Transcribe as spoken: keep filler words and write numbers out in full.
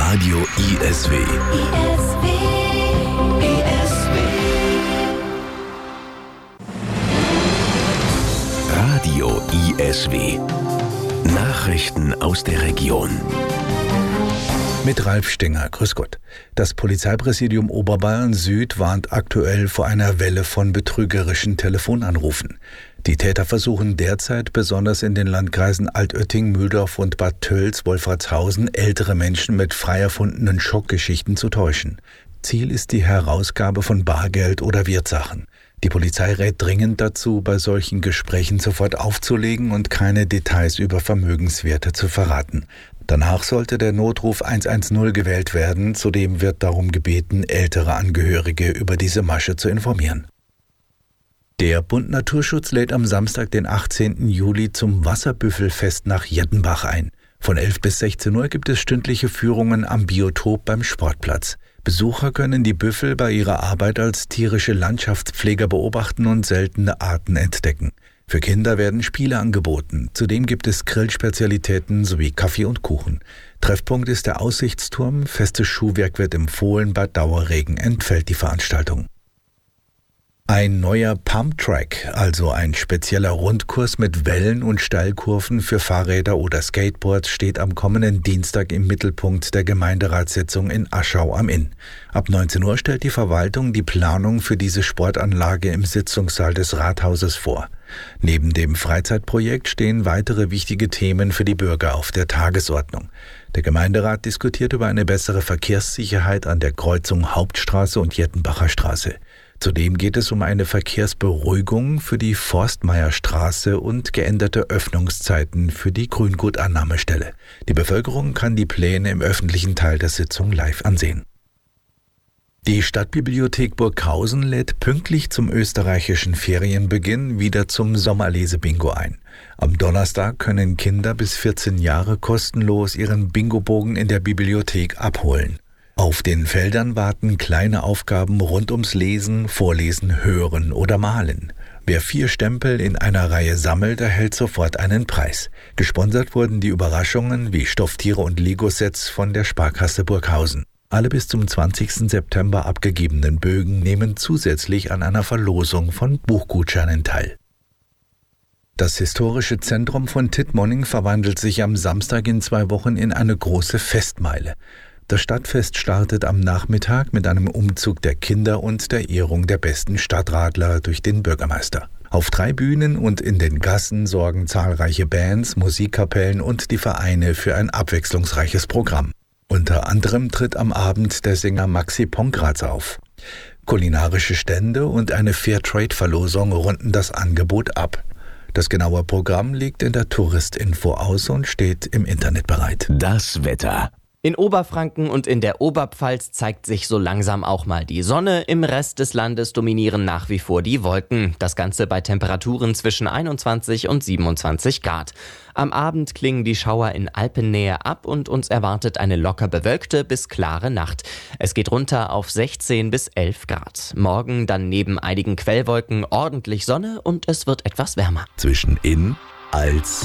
Radio I S W. I S W, I S W. Radio I S W. Nachrichten aus der Region. Mit Ralf Stenger, grüß Gott. Das Polizeipräsidium Oberbayern Süd warnt aktuell vor einer Welle von betrügerischen Telefonanrufen. Die Täter versuchen derzeit besonders in den Landkreisen Altötting, Mühldorf und Bad Tölz, Wolfratshausen ältere Menschen mit frei erfundenen Schockgeschichten zu täuschen. Ziel ist die Herausgabe von Bargeld oder Wertsachen. Die Polizei rät dringend dazu, bei solchen Gesprächen sofort aufzulegen und keine Details über Vermögenswerte zu verraten. Danach sollte der Notruf eins eins null gewählt werden, zudem wird darum gebeten, ältere Angehörige über diese Masche zu informieren. Der Bund Naturschutz lädt am Samstag, den achtzehnten Juli, zum Wasserbüffelfest nach Jettenbach ein. Von elf bis sechzehn Uhr gibt es stündliche Führungen am Biotop beim Sportplatz. Besucher können die Büffel bei ihrer Arbeit als tierische Landschaftspfleger beobachten und seltene Arten entdecken. Für Kinder werden Spiele angeboten. Zudem gibt es Grillspezialitäten sowie Kaffee und Kuchen. Treffpunkt ist der Aussichtsturm. Festes Schuhwerk wird empfohlen. Bei Dauerregen entfällt die Veranstaltung. Ein neuer Pumptrack, also ein spezieller Rundkurs mit Wellen und Steilkurven für Fahrräder oder Skateboards, steht am kommenden Dienstag im Mittelpunkt der Gemeinderatssitzung in Aschau am Inn. Ab neunzehn Uhr stellt die Verwaltung die Planung für diese Sportanlage im Sitzungssaal des Rathauses vor. Neben dem Freizeitprojekt stehen weitere wichtige Themen für die Bürger auf der Tagesordnung. Der Gemeinderat diskutiert über eine bessere Verkehrssicherheit an der Kreuzung Hauptstraße und Jettenbacher Straße. Zudem geht es um eine Verkehrsberuhigung für die Forstmeierstraße und geänderte Öffnungszeiten für die Grüngutannahmestelle. Die Bevölkerung kann die Pläne im öffentlichen Teil der Sitzung live ansehen. Die Stadtbibliothek Burghausen lädt pünktlich zum österreichischen Ferienbeginn wieder zum Sommerlesebingo ein. Am Donnerstag können Kinder bis vierzehn Jahre kostenlos ihren Bingobogen in der Bibliothek abholen. Auf den Feldern warten kleine Aufgaben rund ums Lesen, Vorlesen, Hören oder Malen. Wer vier Stempel in einer Reihe sammelt, erhält sofort einen Preis. Gesponsert wurden die Überraschungen wie Stofftiere und Lego-Sets von der Sparkasse Burghausen. Alle bis zum zwanzigsten September abgegebenen Bögen nehmen zusätzlich an einer Verlosung von Buchgutscheinen teil. Das historische Zentrum von Tittmoning verwandelt sich am Samstag in zwei Wochen in eine große Festmeile. Das Stadtfest startet am Nachmittag mit einem Umzug der Kinder und der Ehrung der besten Stadtradler durch den Bürgermeister. Auf drei Bühnen und in den Gassen sorgen zahlreiche Bands, Musikkapellen und die Vereine für ein abwechslungsreiches Programm. Unter anderem tritt am Abend der Sänger Maxi Pongratz auf. Kulinarische Stände und eine Fairtrade-Verlosung runden das Angebot ab. Das genaue Programm liegt in der Touristinfo aus und steht im Internet bereit. Das Wetter. In Oberfranken und in der Oberpfalz zeigt sich so langsam auch mal die Sonne. Im Rest des Landes dominieren nach wie vor die Wolken. Das Ganze bei Temperaturen zwischen einundzwanzig und siebenundzwanzig Grad. Am Abend klingen die Schauer in Alpennähe ab und uns erwartet eine locker bewölkte bis klare Nacht. Es geht runter auf sechzehn bis elf Grad. Morgen dann neben einigen Quellwolken ordentlich Sonne und es wird etwas wärmer. Zwischen In, Als